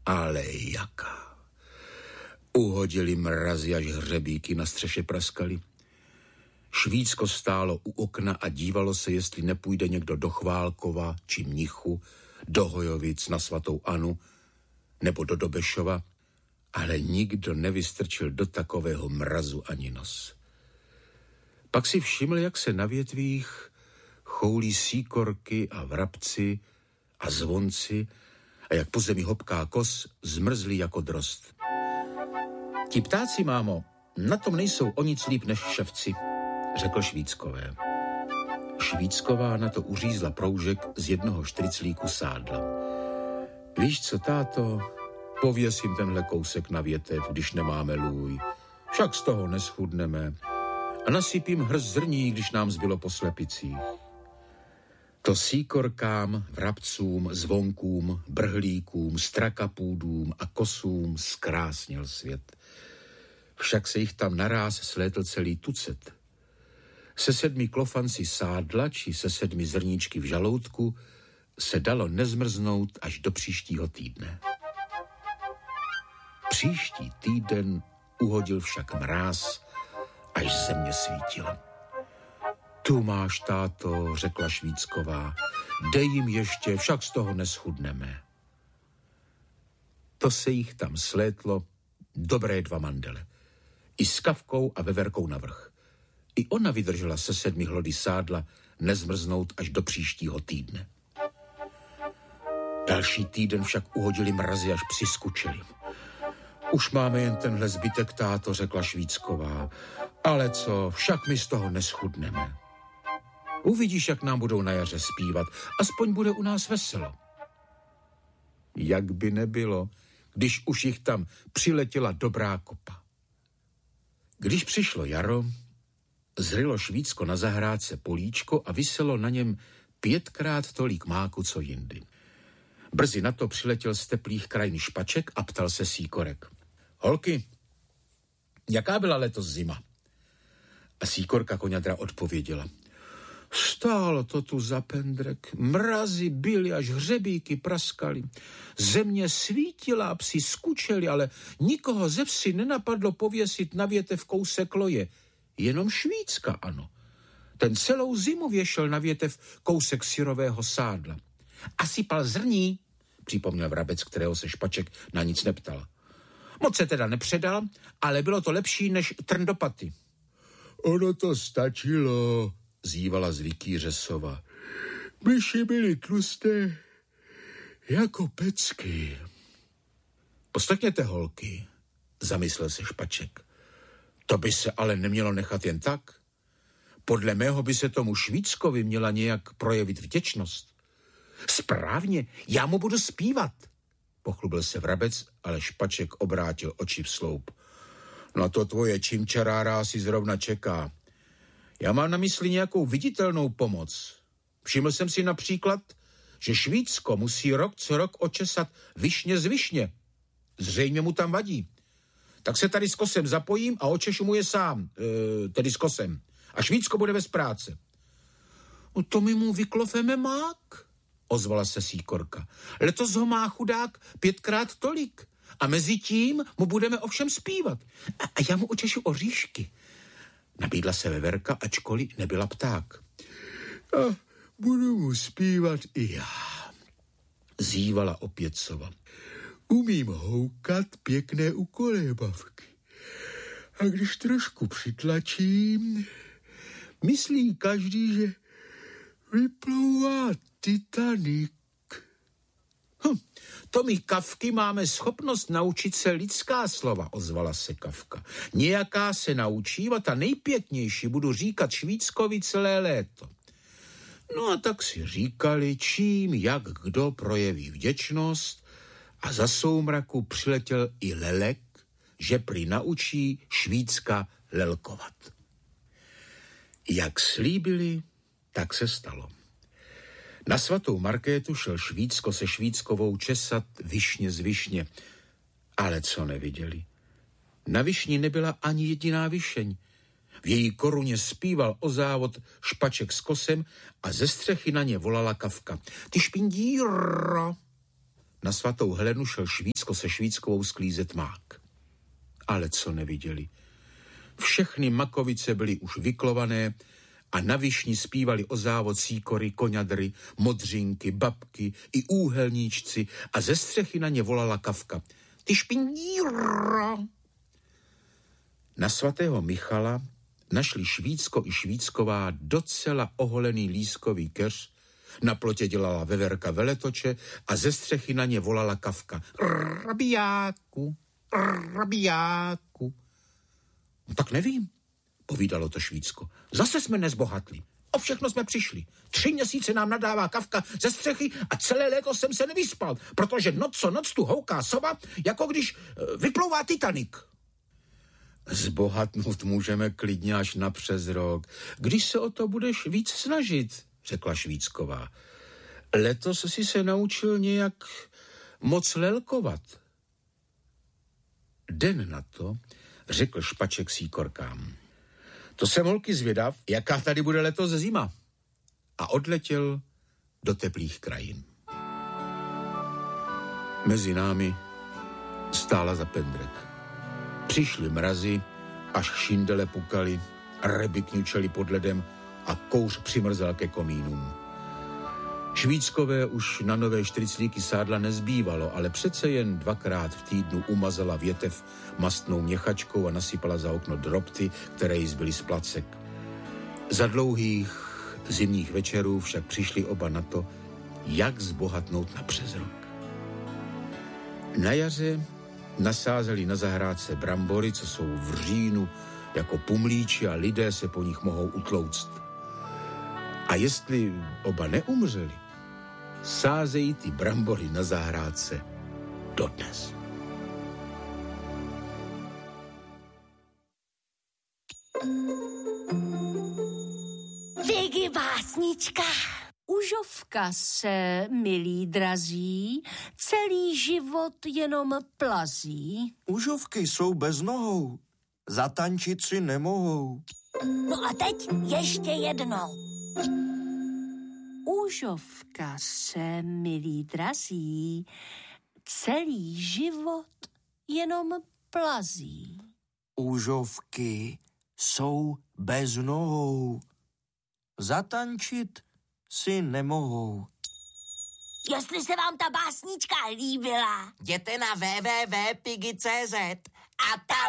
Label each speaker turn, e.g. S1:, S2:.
S1: Ale jaká. Uhodili mrazy, až hřebíky na střeše praskaly. Švýcko stálo u okna a dívalo se, jestli nepůjde někdo do Chválkova či Mnichu, do Hojovic na svatou Anu nebo do Dobešova, ale nikdo nevystrčil do takového mrazu ani nos. Pak si všiml, jak se na větvích choulí síkorky a vrabci a zvonci a jak po zemi hopká kos zmrzlý jako drost. Ti ptáci, mámo, na tom nejsou o nic líp než ševci, řekl Švýckové. Švýcková na to uřízla proužek z jednoho štriclíku sádla. Víš co, táto, pověsím tenhle kousek na větev, když nemáme lůj. Však z toho neschudneme. A nasypím hrst zrní, když nám zbylo po slepicích. To síkorkám, vrabcům, zvonkům, brhlíkům, strakapůdům a kosům zkrásnil svět. Však se jich tam naráz slétl celý tucet. Se 7 klofanci sádla či se 7 zrníčky v žaloutku se dalo nezmrznout až do příštího týdne. Příští týden uhodil však mráz, až země svítila. Tu máš, táto, řekla Švýcková, dej jim ještě, však z toho neschudneme. To se jich tam slétlo dobré 2 mandele. I s kavkou a veverkou navrch. I ona vydržela se 7 hlody sádla nezmrznout až do příštího týdne. Další týden však uhodili mrazy, až přiskučili. Už máme jen tenhle zbytek, táto, řekla Švýcková. Ale co, však my z toho neschudneme. Uvidíš, jak nám budou na jaře zpívat. Aspoň bude u nás veselo. Jak by nebylo, když už jich tam přiletěla dobrá kopa. Když přišlo jaro, zrylo Švýcko na zahrádce políčko a viselo na něm 5krát tolik máku, co jindy. Brzy na to přiletěl z teplých krajin Špaček a ptal se síkorek. Holky, jaká byla letos zima? A síkorka Koňadra odpověděla. Stálo to tu za pendrek, mrazy byly, až hřebíky praskaly. Země svítila a psi skučeli, ale nikoho ze vsi nenapadlo pověsit na větev kousek loje. Jenom Švýcka, ano. Ten celou zimu věšel na větev kousek syrového sádla. A sypal zrní, připomněl vrabec, kterého se Špaček na nic neptal. Moc se teda nepředal, ale bylo to lepší než trn do paty. Ono to stačilo, zývala z Vikýře sova. Myši byly tlusté jako pecky. Poslechněte, holky, zamyslel se Špaček. To by se ale nemělo nechat jen tak. Podle mého by se tomu Švýckovi měla nějak projevit vděčnost. Správně, já mu budu zpívat, pochlubil se vrabec, ale Špaček obrátil oči v sloup. Na to tvoje čimčarára si zrovna čeká. Já mám na mysli nějakou viditelnou pomoc. Všiml jsem si například, že Švýcko musí rok co rok očesat višně z višně. Zřejmě mu tam vadí. Tak se tady s kosem zapojím a očešu mu je sám, tedy s kosem. A Švýcko bude bez práce. No to my mu vyklofeme mák, ozvala se síkorka. Letos ho má chudák 5krát tolik. A mezi tím mu budeme ovšem zpívat. A já mu očešu oříšky. Nabídla se veverka, ačkoliv nebyla pták. A budu mu zpívat i já, zývala opět sova. Umím houkat pěkné ukolébavky. A když trošku přitlačím, myslí každý, že vyplouvá Titanic. To my kavky máme schopnost naučit se lidská slova, ozvala se kavka. Nějaká se naučím a ta nejpěknější budu říkat Švýckovi celé léto. No a tak si říkali, čím, jak kdo projeví vděčnost a za soumraku přiletěl i lelek, že prý naučí Švýcka lelkovat. Jak slíbili, tak se stalo. Na svatou Markétu šel Švýcko se Švýckovou česat višně z višně. Ale co neviděli? Na višni nebyla ani jediná višeň. V její koruně zpíval o závod Špaček s kosem a ze střechy na ně volala kavka. Ty špindíro! na svatou Helenu šel Švýcko se Švýckovou sklízet mák. Ale co neviděli? Všechny makovice byly už vyklované a na višni zpívali o závod síkory, koňadry, modřinky, babky i úhelníčci a ze střechy na ně volala Kavka. Ty špindíro! Na svatého Michala našli Švýcko i Švýcková docela oholený lískový keř, na plotě dělala veverka veletoče a ze střechy na ně volala Kavka. Rabijáku, rabijáku. No, tak nevím, povídalo to Švýcko. Zase jsme nezbohatli. O všechno jsme přišli. 3 měsíce nám nadává Kavka ze střechy a celé léto jsem se nevyspal, protože noc co noc tu houká sova, jako když vyplouvá Titanic. Zbohatnout můžeme klidně až na přes rok, když se o to budeš víc snažit, řekla Švýcková. Letos si se naučil nějak moc lelkovat. Den na to řekl Špaček síkorkám. To jsem, holky, zvědav, jaká tady bude letos zima. A odletěl do teplých krajin. Mezi námi stála za pendrek. Přišly mrazy, až šindele pukaly, ryby kňučely pod ledem a kouř přimrzel ke komínům. Švýckové už na nové štriclíky sádla nezbývalo, ale přece jen 2krát v týdnu umazala větev mastnou měchačkou a nasypala za okno drobty, které jí zbyly z placek. Za dlouhých zimních večerů však přišli oba na to, jak zbohatnout na přes rok. Na jaře nasázeli na zahrádce brambory, co jsou v říjnu jako pumlíči a lidé se po nich mohou utlouct. A jestli oba neumřeli, sázejí ty brambory na zahrádce dodnes.
S2: Vigy básnička.
S3: Užovka se, milí drazí, celý život jenom plazí.
S4: Užovky jsou bez nohou, zatančit si nemohou.
S2: No a teď ještě jednou.
S3: Užovka se, milí drazí, celý život jenom plazí.
S4: Užovky jsou bez nohou, zatančit si nemohou.
S2: Jestli se vám ta básnička líbila,
S5: Jděte na www.pigy.cz a tam